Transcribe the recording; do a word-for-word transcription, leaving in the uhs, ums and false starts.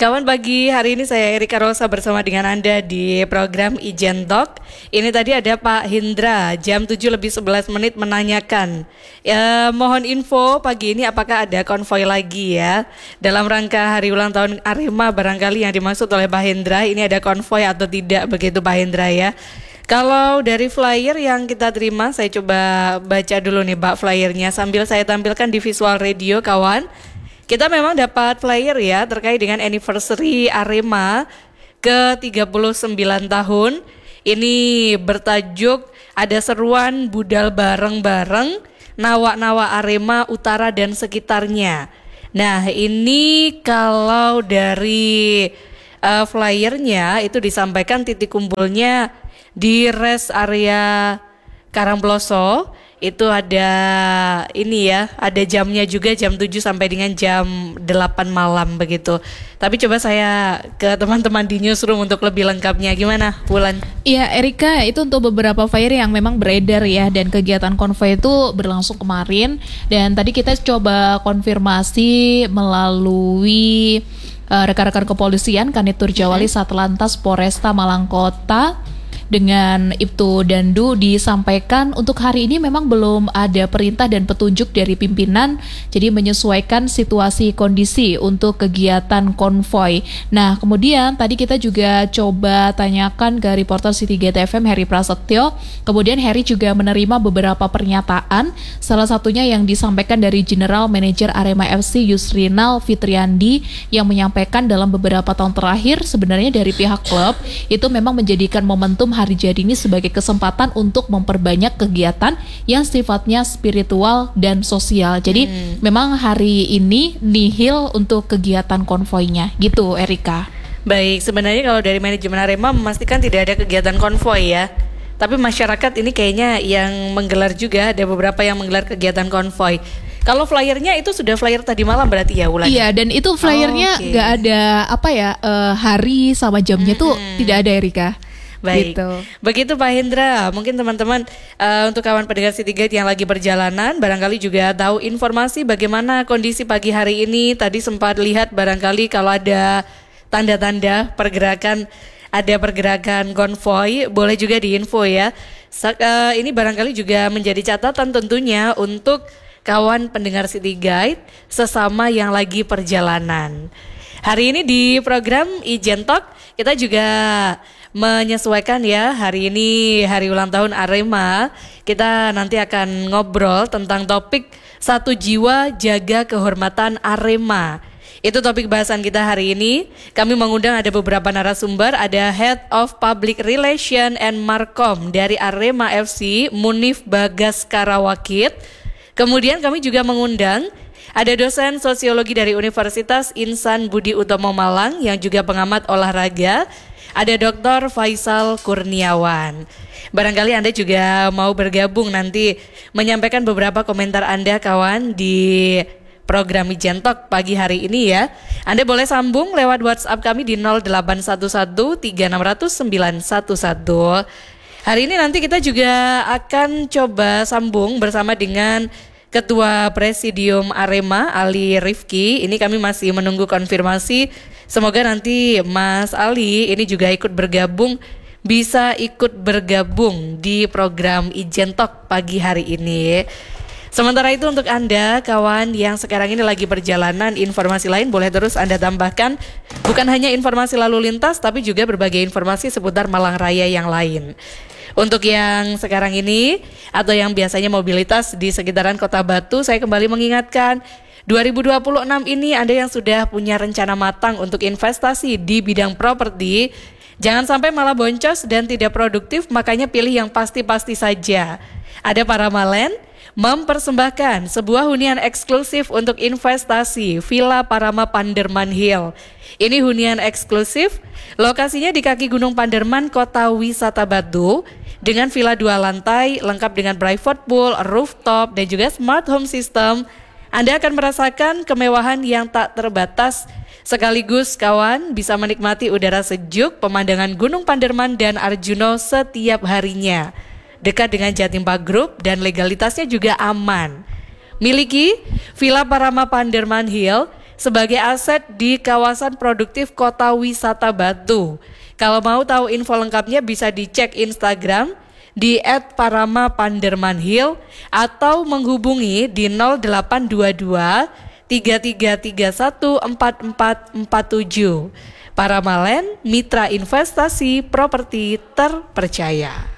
Kawan, pagi hari ini saya Erika Rosa bersama dengan Anda di program Ijen Talk. Ini tadi ada Pak Hindra jam tujuh lebih sebelas menit menanyakan ya, mohon info pagi ini apakah ada konvoy lagi ya dalam rangka hari ulang tahun Arema, barangkali yang dimaksud oleh Pak Hindra ini ada konvoy atau tidak, begitu Pak Hindra ya. Kalau dari flyer yang kita terima, saya coba baca dulu nih Pak flyernya sambil saya tampilkan di visual radio kawan. Kita memang dapat flyer ya terkait dengan anniversary Arema ke tiga puluh sembilan tahun. Ini bertajuk ada seruan budal bareng-bareng nawa-nawa Arema Utara dan sekitarnya. Nah ini kalau dari uh, flyernya itu disampaikan titik kumpulnya di rest area Karangploso. Itu ada ini ya, ada jamnya juga jam tujuh sampai dengan jam delapan malam begitu. Tapi coba saya ke teman-teman di newsroom untuk lebih lengkapnya. Gimana, Wulan? Iya, Erika, itu untuk beberapa flyer yang memang beredar ya, dan kegiatan konvoy itu berlangsung kemarin. Dan tadi kita coba konfirmasi melalui uh, rekan-rekan kepolisian, Kanit Turjawali Satlantas Polresta Malang Kota. Dengan Ibtu Dandu disampaikan untuk hari ini memang belum ada perintah dan petunjuk dari pimpinan, jadi menyesuaikan situasi kondisi untuk kegiatan konvoy. Nah kemudian tadi kita juga coba tanyakan ke reporter C tiga T F M Heri Prasetyo, kemudian Heri juga menerima beberapa pernyataan, salah satunya yang disampaikan dari General Manager Arema F C Yusrinal Fitriandi yang menyampaikan dalam beberapa tahun terakhir sebenarnya dari pihak klub itu memang menjadikan momentum hari jadi ini sebagai kesempatan untuk memperbanyak kegiatan yang sifatnya spiritual dan sosial. Jadi hmm. memang hari ini nihil untuk kegiatan konvoynya gitu, Erika. Baik, sebenarnya kalau dari manajemen Arema memastikan tidak ada kegiatan konvoy ya. Tapi masyarakat ini kayaknya yang menggelar juga, ada beberapa yang menggelar kegiatan konvoy. Kalau flyernya itu sudah flyer tadi malam berarti ya, Wulan? Iya, dan itu flyernya nggak oh, okay. ada apa ya uh, hari sama jamnya hmm. tuh tidak ada, Erika. Baik, gitu. Begitu Pak Hendra. Mungkin teman-teman uh, untuk kawan pendengar C tiga yang lagi perjalanan barangkali juga tahu informasi bagaimana kondisi pagi hari ini. Tadi sempat lihat barangkali kalau ada tanda-tanda pergerakan, ada pergerakan konvoy, boleh juga diinfo ya. Sa- uh, ini barangkali juga menjadi catatan tentunya untuk kawan pendengar C tiga sesama yang lagi perjalanan. Hari ini di program Ijen Talk kita juga menyesuaikan ya, hari ini hari ulang tahun Arema. Kita nanti akan ngobrol tentang topik Satu Jiwa Jaga Kehormatan Arema. Itu topik bahasan kita hari ini. Kami mengundang ada beberapa narasumber, ada Head of Public Relation and Markom dari Arema F C, Munif Bagas Karawakit. Kemudian kami juga mengundang ada dosen sosiologi dari Universitas Insan Budi Utomo Malang yang juga pengamat olahraga. Ada Doktor Faisal Kurniawan. Barangkali Anda juga mau bergabung nanti menyampaikan beberapa komentar Anda kawan di program Ijen Talk pagi hari ini ya. Anda boleh sambung lewat WhatsApp kami di nol delapan satu satu tiga enam nol nol sembilan satu satu. Hari ini nanti kita juga akan coba sambung bersama dengan Ketua Presidium Arema Ali Rifki. Ini kami masih menunggu konfirmasi. Semoga nanti Mas Ali ini juga ikut bergabung, bisa ikut bergabung di program Ijen Talk pagi hari ini. Sementara itu untuk Anda kawan yang sekarang ini lagi perjalanan, informasi lain boleh terus Anda tambahkan. Bukan hanya informasi lalu lintas tapi juga berbagai informasi seputar Malang Raya yang lain. Untuk yang sekarang ini atau yang biasanya mobilitas di sekitaran Kota Batu, saya kembali mengingatkan dua ribu dua puluh enam ini Anda yang sudah punya rencana matang untuk investasi di bidang properti, jangan sampai malah boncos dan tidak produktif, makanya pilih yang pasti-pasti saja. Ada Paramalen mempersembahkan sebuah hunian eksklusif untuk investasi, Villa Parama Panderman Hill. Ini hunian eksklusif, lokasinya di kaki Gunung Panderman, Kota Wisata Batu, dengan villa dua lantai, lengkap dengan private pool, rooftop, dan juga smart home system. Anda akan merasakan kemewahan yang tak terbatas, sekaligus kawan bisa menikmati udara sejuk, pemandangan Gunung Panderman dan Arjuno setiap harinya. Dekat dengan Jatimpa Group dan legalitasnya juga aman. Miliki Villa Parama Panderman Hill sebagai aset di kawasan produktif Kota Wisata Batu. Kalau mau tahu info lengkapnya bisa dicek Instagram di et parama pandermanhill atau menghubungi di nol delapan dua dua tiga tiga tiga satu empat empat empat tujuh. Paramalen, mitra investasi properti terpercaya.